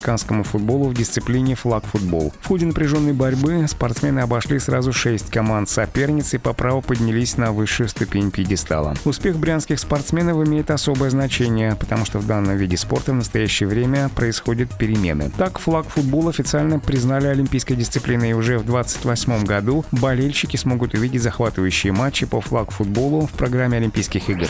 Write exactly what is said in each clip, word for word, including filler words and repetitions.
американскому футболу в дисциплине флаг-футбол. В ходе напряженной борьбы спортсмены обошли сразу шесть команд соперниц и по праву поднялись на высшую ступень пьедестала. Успех брянских спортсменов имеет особое значение, потому что в данном виде спорта в настоящее время происходят перемены. Так, флаг-футбол официально признали олимпийской дисциплиной, и уже в двадцать восьмом году болельщики смогут увидеть захватывающие матчи по флаг-футболу в программе Олимпийских игр.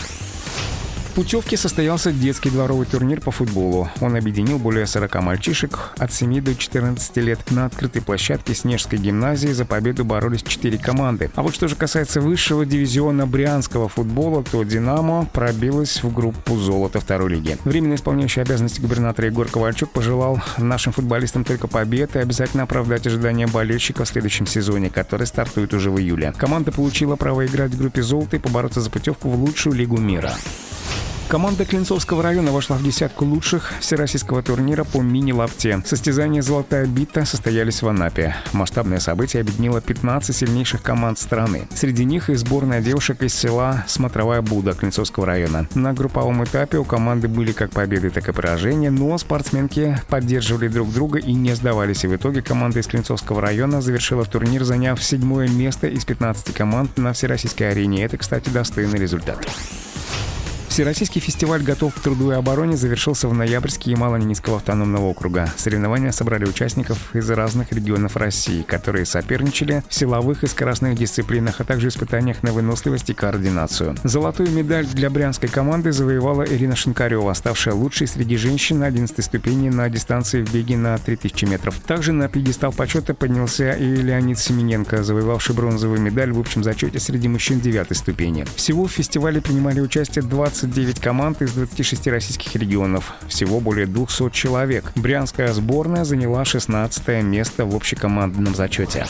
В путевке состоялся детский дворовый турнир по футболу. Он объединил более сорока мальчишек от семи до четырнадцати лет. На открытой площадке Снежской гимназии за победу боролись четыре команды. А вот что же касается высшего дивизиона брянского футбола, то «Динамо» пробилась в группу «Золото» второй лиги. Временно исполняющий обязанности губернатора Егор Ковальчук пожелал нашим футболистам только побед и обязательно оправдать ожидания болельщиков в следующем сезоне, который стартует уже в июле. Команда получила право играть в группе «Золото» и побороться за путевку в лучшую лигу мира. Команда Клинцовского района вошла в десятку лучших всероссийского турнира по мини-лапте. Состязания «Золотая бита» состоялись в Анапе. Масштабное событие объединило пятнадцать сильнейших команд страны. Среди них и сборная девушек из села Смотровая Буда Клинцовского района. На групповом этапе у команды были как победы, так и поражения, но спортсменки поддерживали друг друга и не сдавались. И в итоге команда из Клинцовского района завершила турнир, заняв седьмое место из пятнадцати команд на всероссийской арене. Это, кстати, достойный результат. Всероссийский фестиваль «Готов к труду и обороне» завершился в ноябрьске Ямало-Ненецкого автономного округа. Соревнования собрали участников из разных регионов России, которые соперничали в силовых и скоростных дисциплинах, а также испытаниях на выносливость и координацию. Золотую медаль для брянской команды завоевала Ирина Шинкарева, ставшая лучшей среди женщин на одиннадцатой ступени на дистанции в беге на три тысячи метров. Также на пьедестал почета поднялся и Леонид Семененко, завоевавший бронзовую медаль в общем зачете среди мужчин девятой ступени. Всего в фестивале принимали участие двадцать девять команд из двадцати шести российских регионов. Всего более двухсот человек. Брянская сборная заняла шестнадцатое место в общекомандном зачете.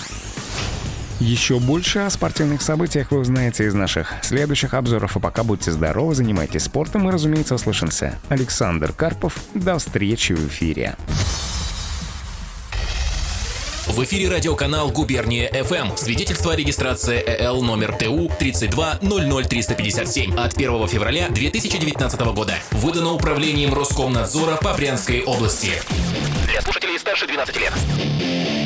Еще больше о спортивных событиях вы узнаете из наших следующих обзоров. А пока будьте здоровы, занимайтесь спортом и, разумеется, услышимся. Александр Карпов. До встречи в эфире. В эфире радиоканал «Губерния эф эм». Свидетельство о регистрации э эл номер тэ у тридцать два ноль ноль триста пятьдесят семь от первого февраля две тысячи девятнадцатого года. Выдано управлением Роскомнадзора по Брянской области. Для слушателей старше двенадцати лет.